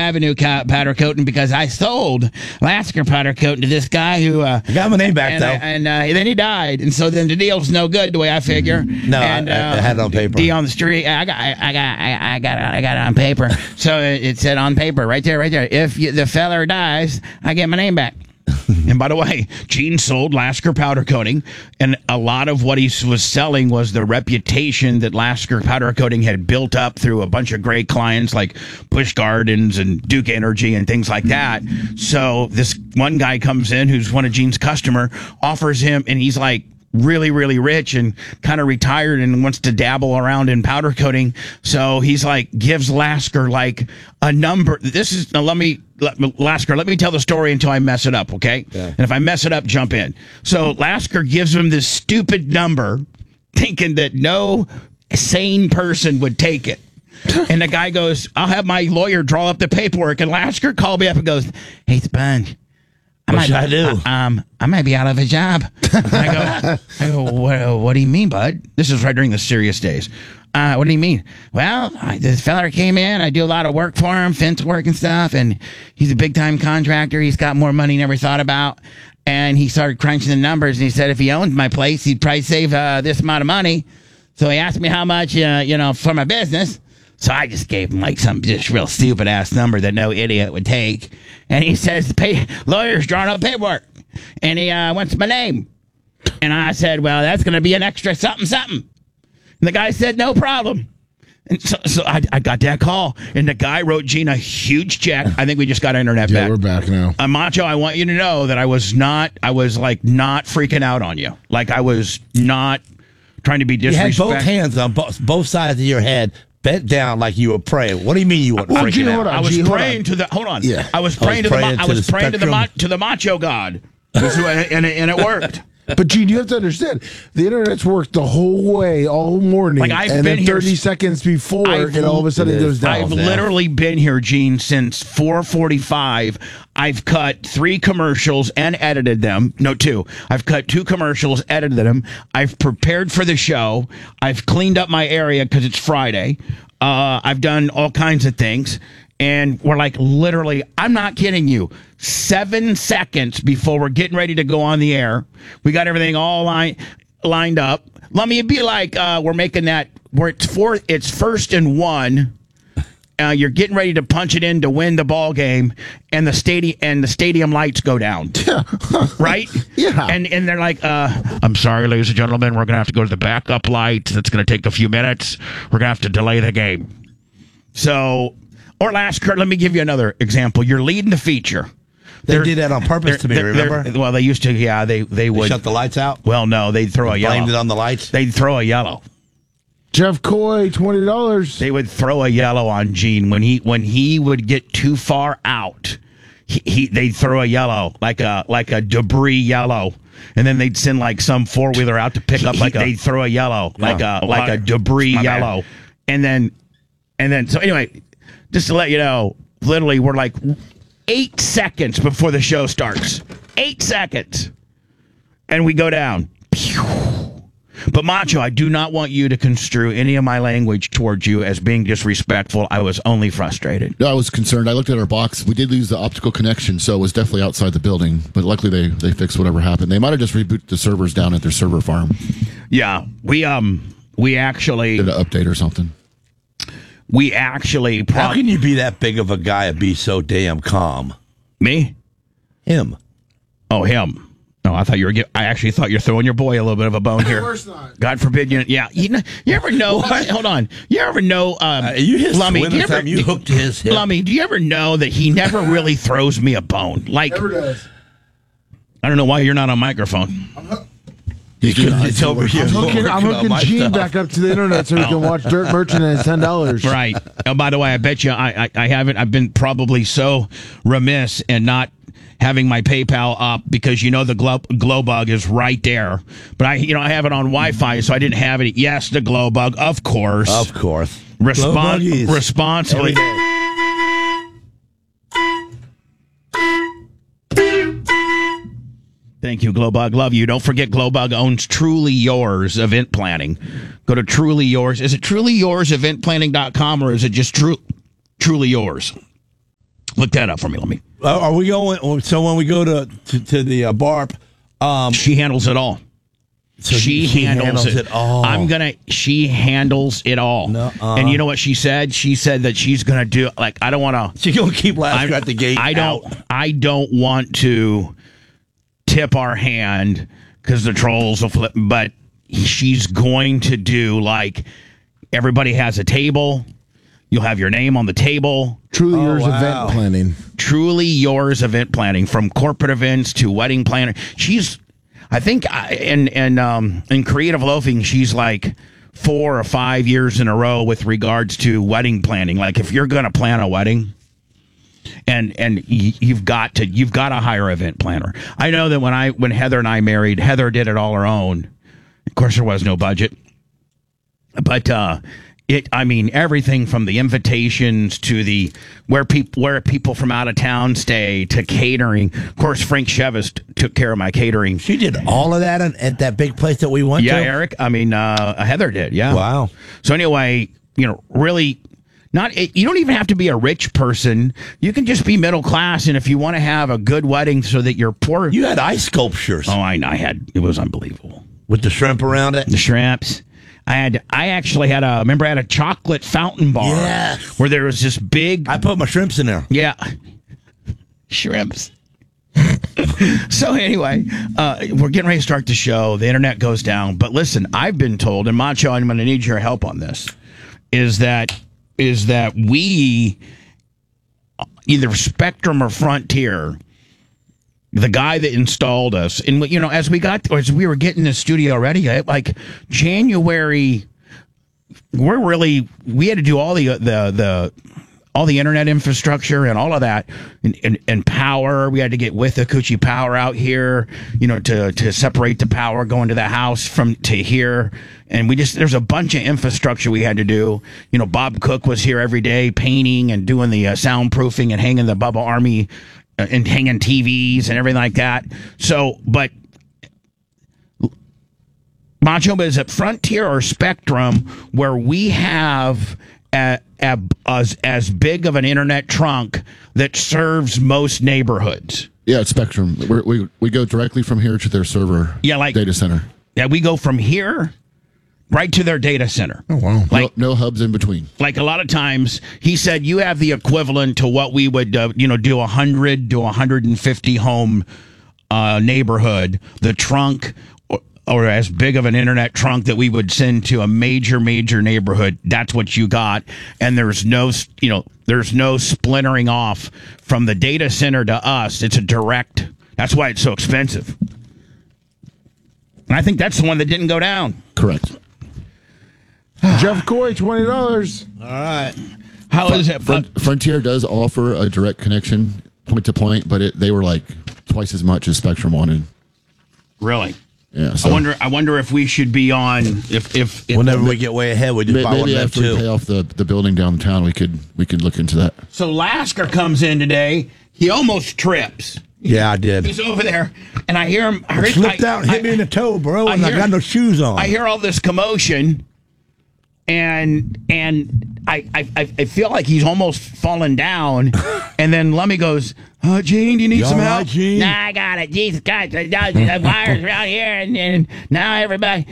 Avenue powder coating because I sold Lasker powder coating to this guy who got my name back though, and then he died, and so then the deal's no good the way I figure. No, and, I had it on paper. D on the street. I got it on paper. So it said on paper right there. If the feller dies, I get my name back. And by the way, Gene sold Lasker powder coating, and a lot of what he was selling was the reputation that Lasker powder coating had built up through a bunch of great clients like Busch Gardens and Duke Energy and things like that. So this one guy comes in who's one of Gene's customer, offers him, and he's like really, really rich and kind of retired and wants to dabble around in powder coating. So he's like, gives Lasker like a number. This is, now Lasker, let me tell the story until I mess it up, okay? Yeah. And if I mess it up, jump in. So Lasker gives him this stupid number, thinking that no sane person would take it. And the guy goes, I'll have my lawyer draw up the paperwork. And Lasker called me up and goes, hey, Sponge, what should I do? I might be out of a job. I go, what do you mean, bud? This is right during the serious days. What do you mean? Well, this fella came in. I do a lot of work for him, fence work and stuff, and he's a big-time contractor. He's got more money he never thought about, and he started crunching the numbers, and he said if he owned my place, he'd probably save this amount of money. So he asked me how much, for my business. So I just gave him like some just real stupid-ass number that no idiot would take. And he says, lawyer's drawing up paperwork. And he wants my name. And I said, well, that's going to be an extra something. And the guy said, no problem. And so I got that call. And the guy wrote Gene a huge check. I think we just got internet back. Yeah, we're back now. Macho, I want you to know that I was not freaking out on you. Like I was not trying to be disrespectful. You had both hands on both sides of your head, bent down like you were praying. What do you mean you weren't freaking out? I was praying to the. Hold on. Yeah. I was praying to the macho god, and it worked. But Gene, you have to understand, the internet's worked the whole way, all morning. Like I've and been then 30 here, seconds before, and all of a sudden it goes down. I've literally been here, Gene, since 4:45. I've cut 3 commercials and edited them. No, 2. I've cut 2 commercials, edited them. I've prepared for the show. I've cleaned up my area because it's Friday. I've done all kinds of things. And we're like, literally, I'm not kidding you, 7 seconds before we're getting ready to go on the air, we got everything all lined up. Let me be like, we're making that where it's first and 1. You're getting ready to punch it in to win the ball game, and the stadium lights go down. Yeah. Right? Yeah. And they're like, I'm sorry, ladies and gentlemen, we're gonna have to go to the backup lights. It's gonna take a few minutes. We're gonna have to delay the game. So. Or Lasker, let me give you another example. You're leading the feature. They did that on purpose to me, remember? Well, they used to, yeah. They would. Shut the lights out? Well, no, they'd throw a yellow. Blamed it on the lights? They'd throw a yellow. Jeff Coy, $20. They would throw a yellow on Gene. When he would get too far out, they'd throw a yellow, like a debris yellow. And then they'd send like some 4-wheeler out to pick up, they'd throw a yellow, like a debris yellow. And then, so anyway, just to let you know, literally, we're like 8 seconds before the show starts. 8 seconds. And we go down. But Macho, I do not want you to construe any of my language towards you as being disrespectful. I was only frustrated. No, I was concerned. I looked at our box. We did lose the optical connection, so it was definitely outside the building. But luckily, they fixed whatever happened. They might have just rebooted the servers down at their server farm. Yeah, we actually did an update or something. We actually... How can you be that big of a guy and be so damn calm? Me? Him. Oh, him. No, I actually thought you were throwing your boy a little bit of a bone here. Of course not. God forbid you... Yeah. You ever know... Hold on. You ever know... you hit Lummy, you hooked his hip. Lummy, do you ever know that he never really throws me a bone? Like... Never does. I don't know why you're not on microphone. It's over here. I'm hooking Gene back up to the internet so he can watch Dirt Merchant at $10. Right. Oh, by the way, I bet you I haven't. I've been probably so remiss in not having my PayPal up because the glow bug is right there. But I have it on Wi-Fi, so I didn't have it. Yes, the glow bug, of course. Of course. Responsibly. Thank you, Glowbug. Love you. Don't forget, Glowbug owns Truly Yours Event Planning. Go to Truly Yours. Is it Truly Yours eventplanning.com or is it just Truly Yours? Look that up for me. Let me. Are we going? So when we go to the BARP, She handles it all. so She handles it all. She handles it all. Nuh-uh. And you know what she said? She said that she's gonna do, like, I don't want to. She's gonna keep Lasker at the gate. I don't want to tip our hand because the trolls will flip. But she's going to do, like, everybody has a table. You'll have your name on the table. Truly yours wow. event planning. Truly yours event planning, from corporate events to wedding planner. She's, I think, in creative loafing, she's like 4 or 5 years in a row with regards to wedding planning. Like, if you're going to plan a wedding, and you've got to hire an event planner. I know that when Heather and I married, Heather did it all her own. Of course, there was no budget, but everything from the invitations to where people from out of town stay to catering. Of course, Frank Chevis took care of my catering. She did all of that at that big place that we went to? Yeah, Eric. Heather did. Yeah. Wow. So anyway, really, you don't even have to be a rich person. You can just be middle class, and if you want to have a good wedding so that you're poor. You had ice sculptures. Oh, I had. It was unbelievable. With the shrimp around it? The shrimps. I actually had a chocolate fountain bar. Yes. Where there was this big. I put my shrimps in there. Yeah. Shrimps. So anyway, we're getting ready to start the show. The internet goes down. But listen, I've been told, and Macho, I'm going to need your help on this, is that we, either Spectrum or Frontier, the guy that installed us, and as we were getting the studio ready, like January, we had to do all the internet infrastructure and all of that, and power. We had to get with Akuchi Power out here, to separate the power going to the house to here. And there's a bunch of infrastructure we had to do. Bob Cook was here every day painting and doing the soundproofing and hanging the Bubba Army and hanging TVs and everything like that. So, but Macho, is it Frontier or Spectrum where we have as big of an internet trunk that serves most neighborhoods? Yeah, it's Spectrum. We go directly from here to their server. Yeah, like data center. Yeah, we go from here right to their data center. Oh, wow. Like, no hubs in between. Like a lot of times, he said you have the equivalent to what we would, do 100 to 150 home neighborhood. The trunk, or as big of an internet trunk that we would send to a major neighborhood. That's what you got. And there's no splintering off from the data center to us. It's a direct. That's why it's so expensive. And I think that's the one that didn't go down. Correct. Jeff Coy, $20. All right. How is it? Frontier does offer a direct connection point to point, but they were like twice as much as Spectrum wanted. Really? Yeah. So I wonder if we should be on if whenever we get way ahead, we just buy one of maybe them after we pay too. off the building downtown, we could look into that. So Lasker comes in today. He almost trips. Yeah, I did. He's over there, and I hear him. Slipped out and hit me in the toe, bro, and I got no shoes on. I hear all this commotion, and I feel like he's almost fallen down, and then Lummy goes, "Oh, Gene, do you need some help?" Right, Gene? Nah, I got it. Jesus Christ, the wires around here, and now everybody.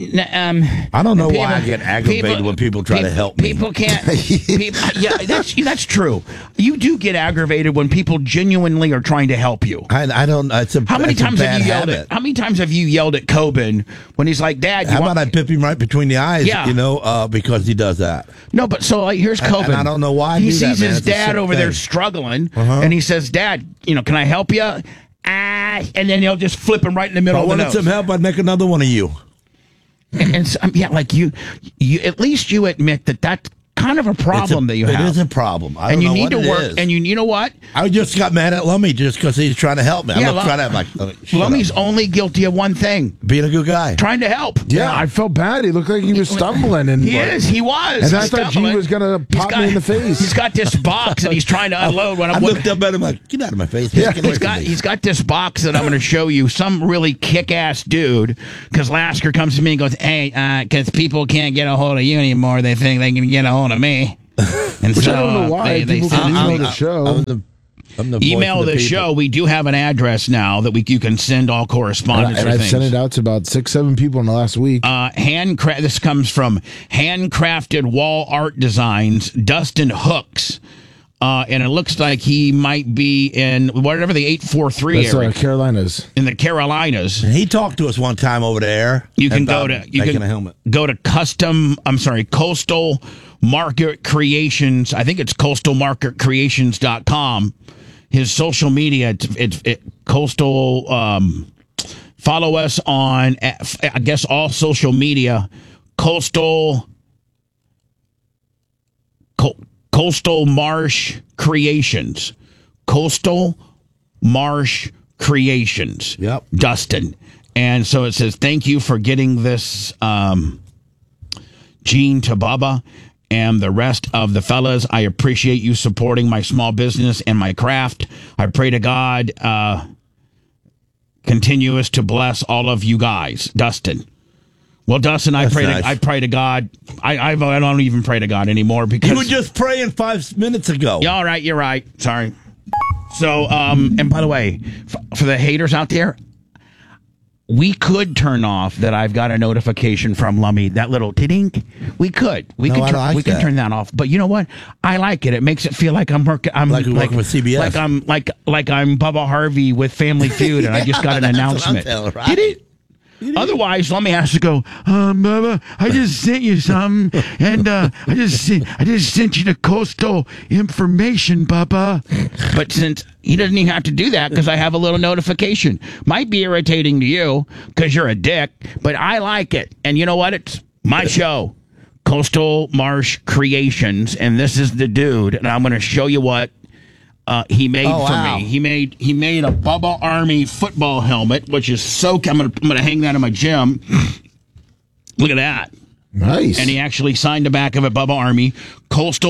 I don't know why I get aggravated when people try to help me. People can't. Yeah, that's true. You do get aggravated when people genuinely are trying to help you. I don't. How many times have you yelled at? How many times have you yelled at Coben when he's like, "Dad, How about I pip him right between the eyes? Yeah. Because he does that. No, but so here's Coben. And I don't know why he I do that, sees man. his It's a dad sick over there thing. struggling, and he says, "Dad, can I help you?" And then he'll just flip him right in the middle If I of the wanted nose. some help, I'd make another one of you. And so, like you at least you admit that kind of a problem that you have. It is a problem. I and don't you know need what to it work. is. And you know what? I just got mad at Lummy just because he's trying to help me. I'm not trying to have Lummy's only guilty of one thing: being a good guy. trying to help. Yeah, I felt bad. He looked like he was stumbling. And He was. And I thought Gene was going to pop me in the face. He's got this box and he's trying to unload. When I looked up at him like, get out of my face. Yeah. Get away from me. He's got this box that I'm going to show you. Some really kick-ass dude. Because Lasker comes to me and goes, "Hey, because people can't get a hold of you anymore. They think they can get a hold of me." And Which so I don't know why. they People send can me- email the show. I'm the email the show. We do have an address now that you can send all correspondence. And I've sent it out to about 6-7 people in the last week. This comes from Handcrafted Wall Art Designs, Dustin Hooks. And it looks like he might be in whatever the 843 area. Carolinas. In the Carolinas. And he talked to us one time over there. You can go to Coastal Market Creations. I think it's coastalmarketcreations.com. His social media, it's Coastal. Follow us on, I guess, all social media. Coastal Marsh Creations. Coastal Marsh Creations. Yep. Dustin. And so it says, thank you for getting this, Gene to Bubba and the rest of the fellas. I appreciate you supporting my small business and my craft. I pray to God continuous to bless all of you guys. Dustin. Well, Dustin, I pray to God. I don't even pray to God anymore because you were just praying 5 minutes ago. Yeah, all right, you're right. Sorry. So, and by the way, for the haters out there, we could turn off that I've got a notification from Lummy, that little tink. We could can turn that off. But you know what? I like it. It makes it feel like I'm working. I'm like working with CBS. Like I'm Bubba Harvey with Family Feud, and I just got an announcement. Right. Did it? Otherwise, Lummy has to go, Bubba, I just sent you something, and I just sent you the coastal information, Bubba. But since he doesn't even have to do that because I have a little notification. Might be irritating to you because you're a dick, but I like it. And you know what? It's my show, Coastal Marsh Creations, and this is the dude, and I'm going to show you what he made for me. He made a Bubba Army football helmet, which is so. I'm gonna hang that in my gym. Look at that. Nice. And he actually signed the back of it, Bubba Army, Coastal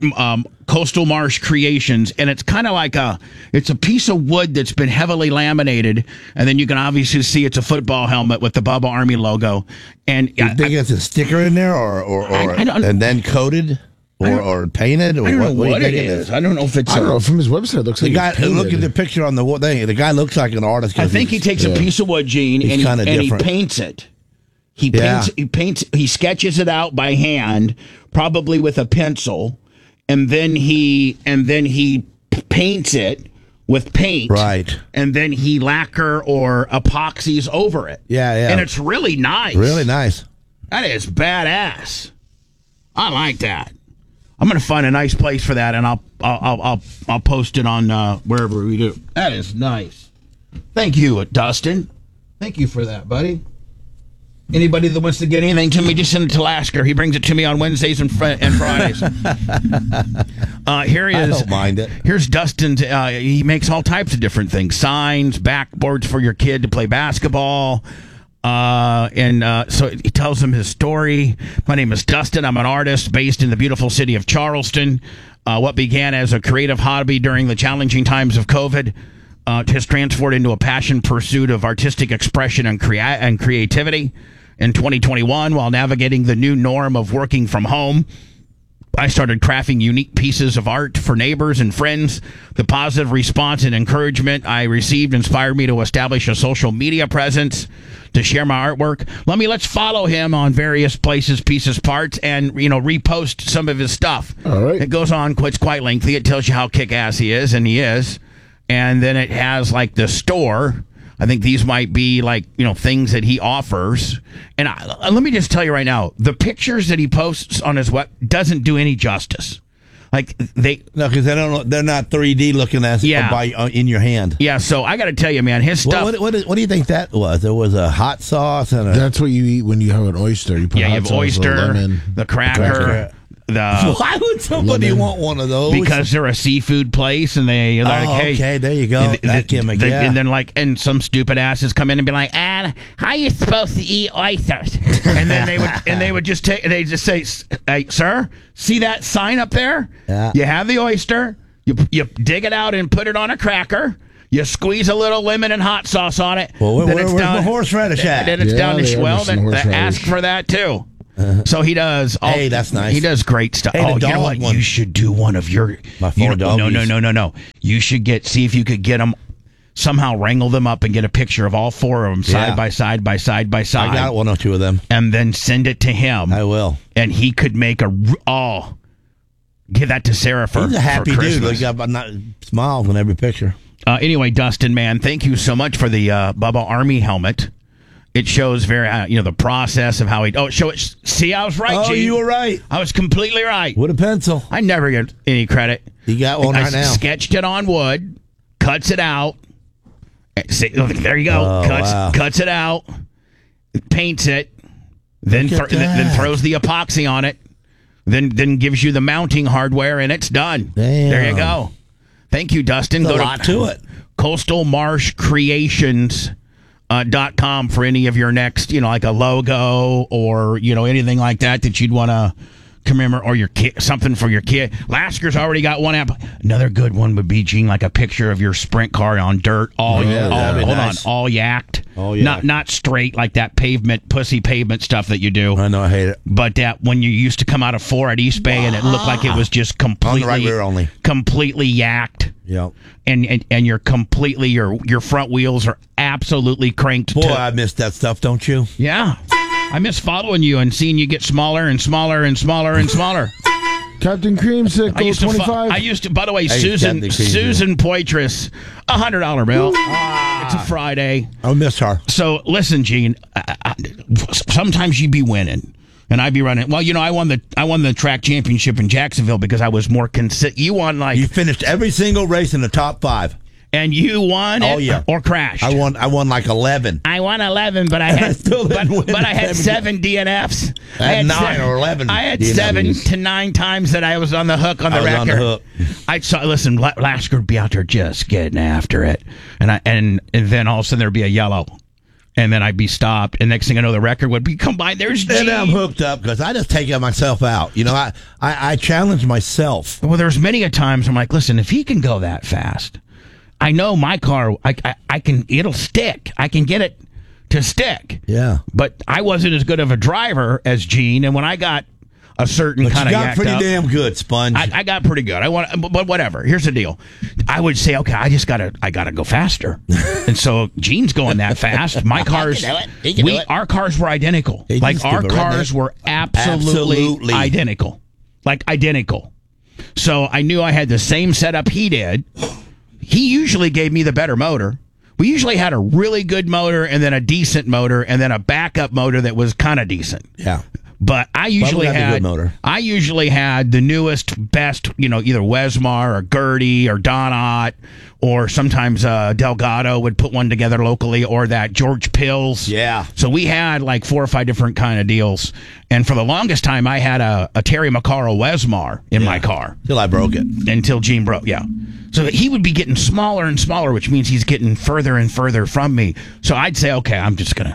Marsh Creations, and it's kind of like it's a piece of wood that's been heavily laminated, and then you can obviously see it's a football helmet with the Bubba Army logo. And you think it's a sticker in there, or and then coated? Or painted? Or I don't know what it is. I don't know if it's. I don't know. From his website, it looks like it's painted. Look at the picture on the thing. The guy looks like an artist. I think he takes a piece of wood, Gene, and he paints it. He sketches it out by hand, probably with a pencil, and then he paints it with paint. Right. And then he lacquer or epoxies over it. Yeah. And it's really nice. Really nice. That is badass. I like that. I'm going to find a nice place for that, and I'll post it on wherever we do. That is nice. Thank you, Dustin. Thank you for that, buddy. Anybody that wants to get anything to me, just send it to Lasker. He brings it to me on Wednesdays and Fridays. Here he is. I don't mind it. Here's Dustin's. He makes all types of different things. Signs, backboards for your kid to play basketball. So he tells him his story. My name is Dustin. I'm an artist based in the beautiful city of Charleston. What began as a creative hobby during the challenging times of COVID has transformed into a passion pursuit of artistic expression and creativity. In 2021, while navigating the new norm of working from home, I started crafting unique pieces of art for neighbors and friends. The positive response and encouragement I received inspired me to establish a social media presence to share my artwork. Let's follow him on various places, pieces, parts, and repost some of his stuff. All right. It goes on, it's quite lengthy. It tells you how kick-ass he is, and he is. And then it has like the store. I think these might be like, things that he offers. And let me just tell you right now, the pictures that he posts on his web doesn't do any justice. Like because they're not 3D looking at in your hand. Yeah, so I got to tell you, man, his stuff. What do you think that was? There was a hot sauce and that's what you eat when you have an oyster. You put you have oyster, lemon, the cracker. Why would somebody want one of those? Because they're a seafood place, and they're like, "Hey, okay, there you go." That gimmick, and then and some stupid asses come in and be like, "How are you supposed to eat oysters?" And then they would just say, "Hey, sir, see that sign up there? Yeah. You have the oyster, you dig it out and put it on a cracker." You squeeze a little lemon and hot sauce on it. Well, where's the horseradish at? Then it's down to then ask for that too. So he does. Hey, that's nice. He does great stuff. Hey, the you know dog what? one. You should do one of your. My 4 doggies. No. You should see if you could get them. Somehow wrangle them up and get a picture of all 4 of them side by side. I got 1 or 2 of them. And then send it to him. I will. And he could make give that to Sarah for He's a happy for dude. Christmas. He got smiles on every picture. Anyway, Dustin, man, thank you so much for the Bubba Army helmet. It shows very, the process of how he. See, I was right. Oh, Gene. you were right. I was completely right. With a pencil. I never get any credit. You got one right now. Sketched it on wood, cuts it out. See, there you go. Oh, Cuts it out, paints it, then throws the epoxy on it, then gives you the mounting hardware, and it's done. Damn. There you go. Thank you, Dustin. There's a lot to it. CoastalMarshCreations.com for any of your next, like a logo or, anything like that you'd want to commemorate, or your kid, something for your kid. Lasker's already got one app. Another good one would be, Gene, like a picture of your sprint car on dirt, all yacked. Oh, yeah. Not straight like that pussy pavement stuff that you do. I know, I hate it. But that when you used to come out of 4 at East Bay and it looked like it was just completely on the right rear only. Completely yacked. Yep. And you're completely your front wheels are absolutely cranked. Boy, I miss that stuff, don't you? Yeah. I miss following you and seeing you get smaller and smaller and smaller and smaller. Captain Creamsicle, 25. By the way, Susan Poitras, $100 bill. It's a Friday. I miss her. So listen, Gene. Sometimes you'd be winning, and I'd be running. Well, I won the track championship in Jacksonville because I was more consistent. You won You finished every single race in the top 5. And you won it? Oh, yeah. Or crashed? I won like 11. I won 11, but I had but I had 7 DNFs. I had 9 or 11. I had DNFs. 7 to 9 times that I was on the hook on the record. On the hook. Listen, Lasker would be out there just getting after it, and then all of a sudden there'd be a yellow, and then I'd be stopped, and next thing I know the record would be combined. There's G. And I'm hooked up because I just take myself out. I challenge myself. Well, there's many a times I'm like, listen, if he can go that fast, I know my car, I can, it'll stick. I can get it to stick. Yeah. But I wasn't as good of a driver as Gene, and when I got a certain kind of yacked up, you got pretty damn good, Sponge. I got pretty good. But whatever. Here's the deal. I would say, okay, I gotta go faster. And so Gene's going that fast. My cars, our cars were identical. Like our cars were absolutely identical. Like identical. So I knew I had the same setup he did. He usually gave me the better motor. We usually had a really good motor and then a decent motor and then a backup motor that was kind of decent. Yeah. But I usually had the newest, best, either Wesmar or Gertie or Donat, or sometimes Delgado would put one together locally, or that George Pills. Yeah. So we had like 4 or 5 different kind of deals. And for the longest time, I had a Terry McCarroll Wesmar in my car. Till I broke it. Until Gene broke, yeah. So he would be getting smaller and smaller, which means he's getting further and further from me. So I'd say, okay, I'm just gonna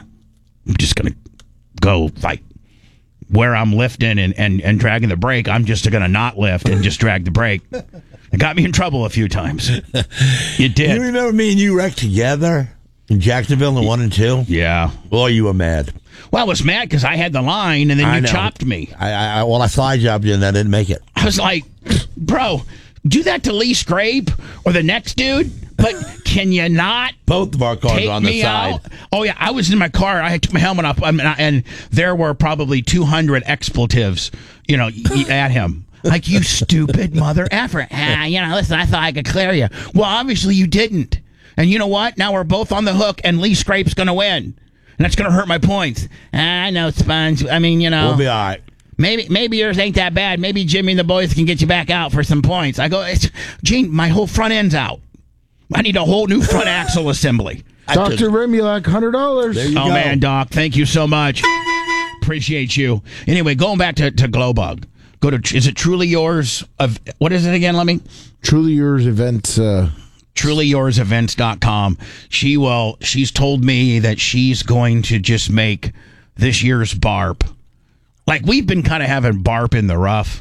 go like where I'm lifting and dragging the brake. I'm just gonna not lift and just drag the brake. It got me in trouble a few times. It did. You remember me and you wrecked together in Jacksonville in 1 and 2? Yeah. Boy, you were mad. Well, I was mad because I had the line and then you chopped me. I slide jobbed you and I didn't make it. I was like, bro, do that to Lee Scrape or the next dude, but can you not? Both of our cars are on the side. Out? Oh, yeah. I was in my car. I took my helmet off, and there were probably 200 expletives, at him. Like, you stupid mother effer. Listen, I thought I could clear you. Well, obviously you didn't. And you know what? Now we're both on the hook, and Lee Scrape's going to win. And that's going to hurt my points. I know, Sponge. I mean, We'll be all right. Maybe yours ain't that bad. Maybe Jimmy and the boys can get you back out for some points. I go, Gene, my whole front end's out. I need a whole new front axle assembly. Dr. Remulak, $100. There you go. Man, Doc, thank you so much. Appreciate you. Anyway, going back to Glowbug. Go to, is it Truly Yours? What is it again, Lemmy? Truly Yours Events. TrulyYoursEvents.com. She's told me that she's going to just make this year's BARP. Like, we've been kind of having BARP in the rough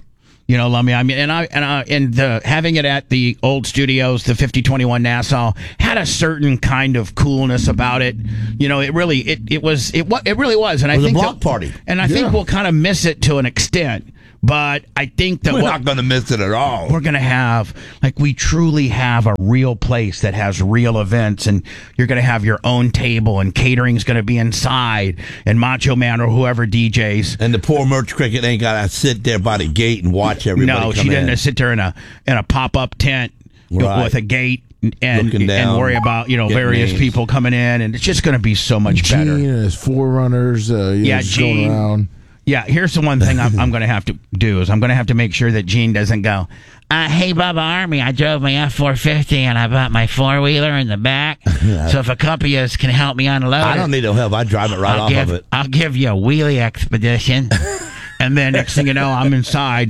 You know, Lummy. I mean, and having it at the old studios, the 5021 Nassau, had a certain kind of coolness about it. You know, it really was, and I was think a block party. And I think we'll kind of miss it to an extent. But I think that we're not going to miss it at all. We're going to have, like, we truly have a real place that has real events, and you're going to have your own table, and catering's going to be inside, and Macho Man or whoever DJs. And the poor Merch Cricket ain't got to sit there by the gate and watch everybody. No, she didn't sit there in a pop up tent with a gate. And worry about various people coming in, and it's just going to be so much better. Gene and his forerunners, just going around. Yeah, here's the one thing I'm going to have to do is I'm going to have to make sure that Gene doesn't go, hey, Bubba Army, I drove my F-450 and I bought my four-wheeler in the back. So if a couple of you can help me unload I don't need no help. I drive it off of it. I'll give you a wheelie expedition. And then next thing you know, I'm inside,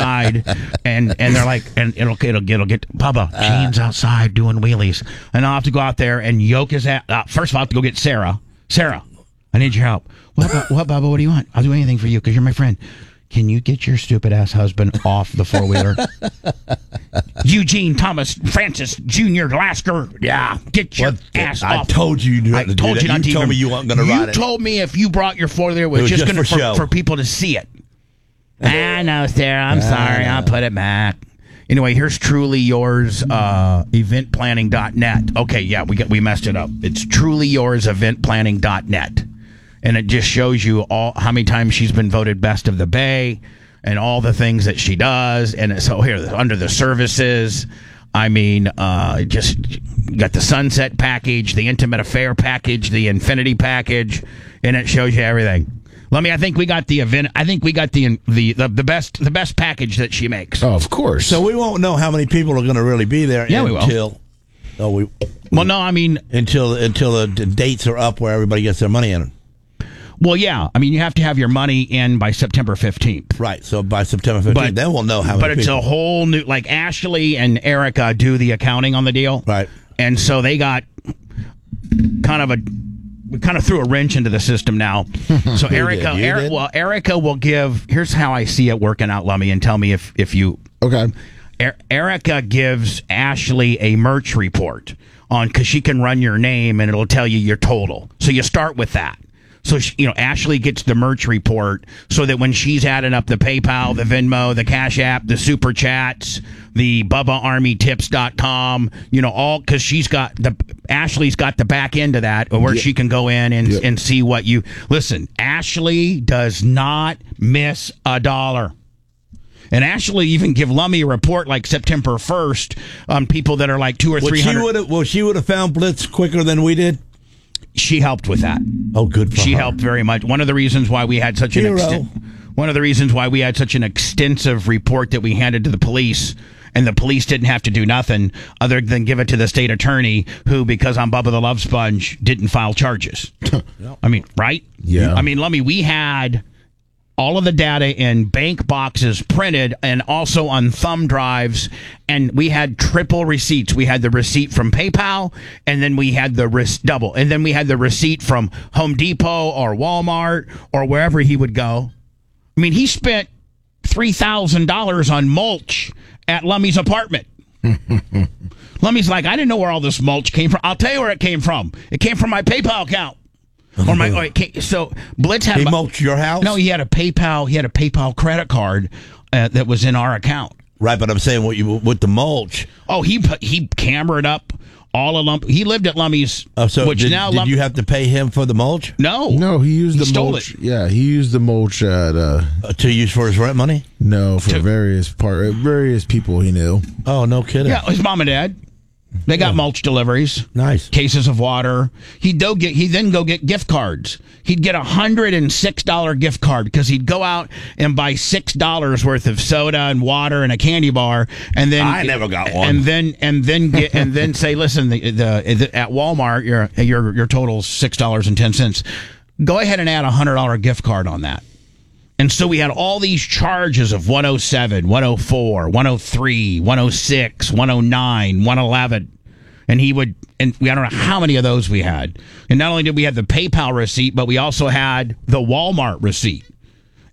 and they're like, and it'll get Bubba. Gene's outside doing wheelies, and I'll have to go out there and yoke his ass. First of all, I have to go get Sarah. Sarah, I need your help. What, Bubba? What do you want? I'll do anything for you because you're my friend. Can you get your stupid ass husband off the four-wheeler? Eugene Thomas Francis Jr. Lasker. Yeah, get your ass off. I told you not to do that. You told me you weren't going to ride it. You told me if you brought your four-wheeler, it was just going to for people to see it. I know, Sarah. I'm sorry. I'll put it back. Anyway, here's Truly Yours, eventplanning.net. Okay, yeah, we messed it up. It's Truly Yours, eventplanning.net. And it just shows you how many times she's been voted best of the Bay and all the things that she does. And so here, under the services, I mean, just got the Sunset package, the Intimate Affair package, the Infinity package, and it shows you everything. I think we got the event. I think we got the best package that she makes. Oh, of course. So we won't know how many people are going to really be there. Yeah, we will. Until the dates are up where everybody gets their money in. Well, yeah. I mean, you have to have your money in by September 15th. Right. So by September 15th, then we'll know how many people. But it's a whole new, like Ashley and Erica do the accounting on the deal. Right. And so they got we kind of threw a wrench into the system now. So Erica will give, here's how I see it working out, Lummy, and tell me if you. Okay. Erica gives Ashley a merch report because she can run your name and it'll tell you your total. So you start with that. So, Ashley gets the merch report so that when she's adding up the PayPal, the Venmo, the Cash App, the Super Chats, the BubbaArmyTips.com, all because Ashley's got the back end of that where she can go in and see what you listen. Ashley does not miss a dollar. And Ashley even give Lummy a report like September 1st on people that are like 200 or 300. She would have found Blitz quicker than we did. She helped with that. Oh, good for her. She helped very much. One of the reasons why we had such an extensive report that we handed to the police, and the police didn't have to do nothing other than give it to the state attorney, who, because I'm Bubba the Love Sponge, didn't file charges. I mean, right? Yeah. I mean, Lummy, we had all of the data in bank boxes printed and also on thumb drives, and we had triple receipts. We had the receipt from PayPal, and then we had the double, and then we had the receipt from Home Depot or Walmart or wherever he would go. I mean, he spent $3,000 on mulch at Lummy's apartment. Lummy's like, I didn't know where all this mulch came from. I'll tell you where it came from. It came from my PayPal account. So Blitz had. He mulched your house? No, he had a PayPal credit card that was in our account. Right, but I'm saying with the mulch. Oh, he cambered up all a lump. He lived at Lummy's. Did you have to pay him for the mulch? No, he used the mulch. It. Yeah, he used the mulch at to use for his rent money. No, for various people he knew. Oh, no kidding. Yeah, his mom and dad. They got mulch deliveries. Nice. Cases of water. He'd then go get gift cards. He'd get $106 gift card because he'd go out and buy $6 worth of soda and water and a candy bar, and then I never got one. And then say, listen, at Walmart your total's $6.10. Go ahead and add a $100 gift card on that. And so we had all these charges of 107, 104, 103, 106, 109, 111. And I don't know how many of those we had. And not only did we have the PayPal receipt, but we also had the Walmart receipt.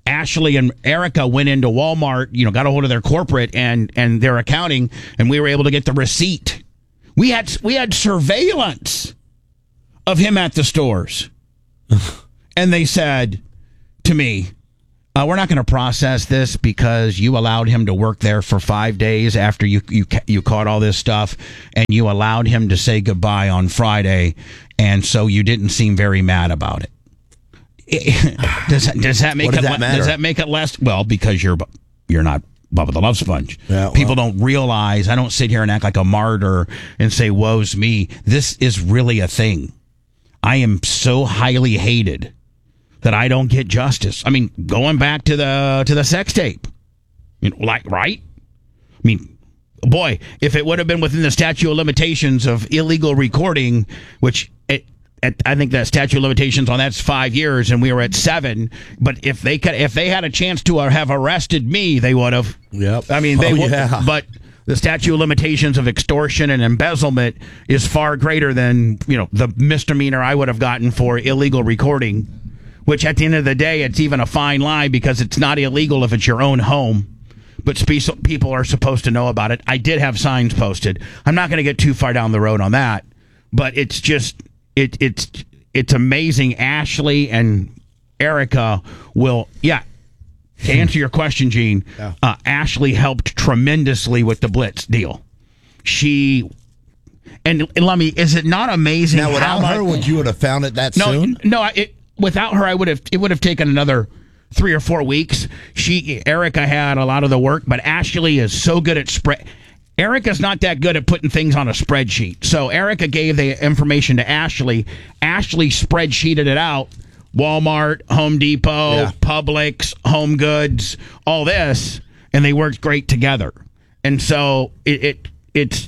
Ashley and Erica went into Walmart, got a hold of their corporate and their accounting, and we were able to get the receipt. We had surveillance of him at the stores. And they said to me, we're not going to process this because you allowed him to work there for 5 days after you caught all this stuff, and you allowed him to say goodbye on Friday, and so you didn't seem very mad about it. Does that make does that make it less? Well, because you're not Bubba the Love Sponge. Yeah, people don't realize. I don't sit here and act like a martyr and say, woe's me. This is really a thing. I am so highly hated that I don't get justice. I mean, going back to the sex tape, right? I mean, boy, if it would have been within the statute of limitations of illegal recording, which I think the statute of limitations on that's 5 years, and we were at 7. But if they had a chance to have arrested me, they would have. Yep. I mean, they would. Yeah. But the statute of limitations of extortion and embezzlement is far greater than the misdemeanor I would have gotten for illegal recording. Which at the end of the day, it's even a fine line because it's not illegal if it's your own home. But people are supposed to know about it. I did have signs posted. I'm not going to get too far down the road on that. But it's just, it's amazing. Ashley and Erica will, to answer your question, Gene, Ashley helped tremendously with the Blitz deal. And let me, is it not amazing? Now, without her, would you have found it that soon? No, without her, it would have taken another 3 or 4 weeks. Erica had a lot of the work, but Ashley is so good at spread. Erica's not that good at putting things on a spreadsheet. So Erica gave the information to Ashley. Ashley spreadsheeted it out. Walmart, Home Depot, Publix, Home Goods, all this, and they worked great together. And so it's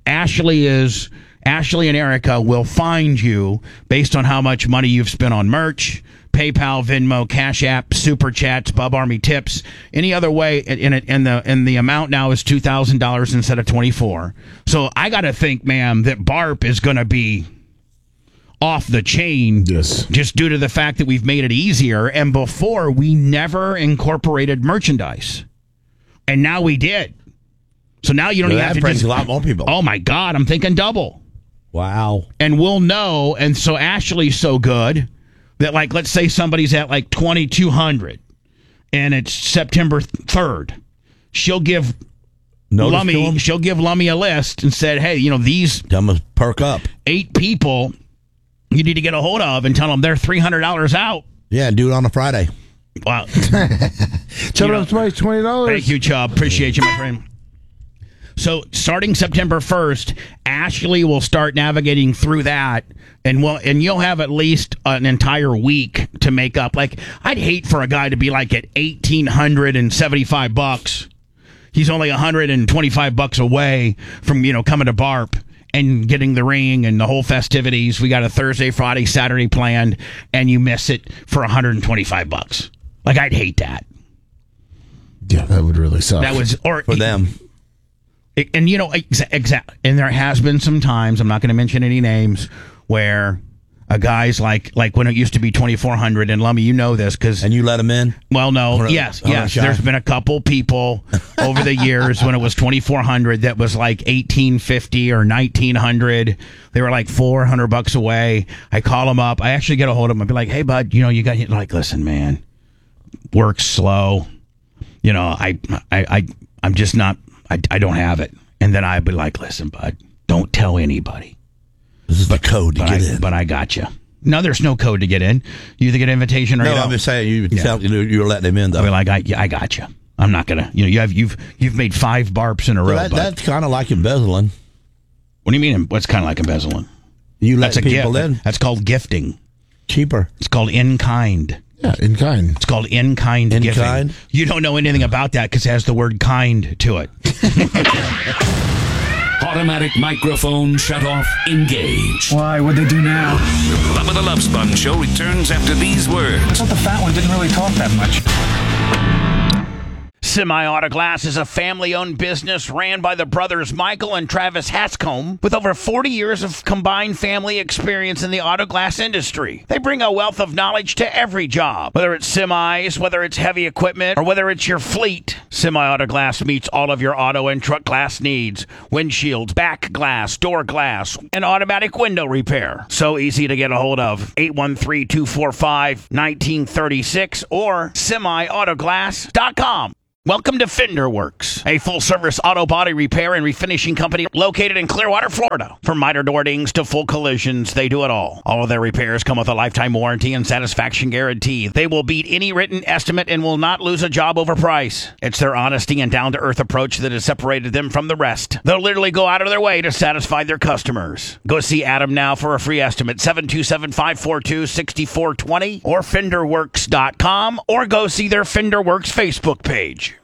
Ashley and Erica will find you based on how much money you've spent on merch, PayPal, Venmo, Cash App, Super Chats, Bub Army tips, any other way. And the amount now is $2,000 instead of $24,000. So I got to think, ma'am, that BARP is going to be off the chain. Yes. Just due to the fact that we've made it easier. And before, we never incorporated merchandise. And now we did. So now you don't even have to brings a lot more people. Oh, my God. I'm thinking double. Wow. And we'll know. And so Ashley's so good that, like, let's say somebody's at like 2,200 and it's September 3rd. She'll give Lummy a list and said, hey, these perk up 8 people you need to get a hold of and tell them they're $300 out. Yeah, do it on a Friday. Wow. Chubb up twice, $20. Thank you, Chubb. Appreciate you, my friend. So starting September 1st, Ashley will start navigating through that, and you'll have at least an entire week to make up. Like, I'd hate for a guy to be like at $1,875. He's only $125 away from coming to BARP and getting the ring and the whole festivities. We got a Thursday, Friday, Saturday planned, and you miss it for $125. Like, I'd hate that. Yeah, that would really suck. For them. And exactly. And there has been some times, I'm not going to mention any names, where a guy's like when it used to be 2,400, and Lummy, you know this because and you let him in. Well, no, yes. There's been a couple people over the years when it was 2,400 that was like 1,850 or 1,900. They were like $400 away. I call them up. I actually get a hold of them. I'd be like, hey, bud, you got like, listen, man, work's slow. I'm just not. I don't have it. And then I'd be like, listen, bud, don't tell anybody. This is the code to get in. But I got you. No, there's no code to get in. You either get an invitation or you don't. I'm just saying you were letting him in, though. I'd be like, I got you. I'm not going to. You've made 5 BARPs in a row. That's kind of like embezzling. What do you mean? What's kind of like embezzling? You let people in. That's called gifting. Cheaper. It's called in kind. Yeah, in kind. It's called in kind gifting. Kind? You don't know anything about that because it has the word kind to it. Automatic microphone shut off. Engage. Why? What'd they do now? Bubba the Love Sponge Show returns after these words. I thought the fat one didn't really talk that much. Semi Auto Glass is a family-owned business ran by the brothers Michael and Travis Hatscombe with over 40 years of combined family experience in the auto glass industry. They bring a wealth of knowledge to every job, whether it's semis, whether it's heavy equipment, or whether it's your fleet. Semi Auto Glass meets all of your auto and truck glass needs: windshields, back glass, door glass, and automatic window repair. So easy to get a hold of. 813-245-1936 or semiautoglass.com. Welcome to Fender Works, a full-service auto body repair and refinishing company located in Clearwater, Florida. From miter door dings to full collisions, they do it all. All of their repairs come with a lifetime warranty and satisfaction guarantee. They will beat any written estimate and will not lose a job over price. It's their honesty and down-to-earth approach that has separated them from the rest. They'll literally go out of their way to satisfy their customers. Go see Adam now for a free estimate, 727-542-6420 or FenderWorks.com, or go see their Fender Works Facebook page.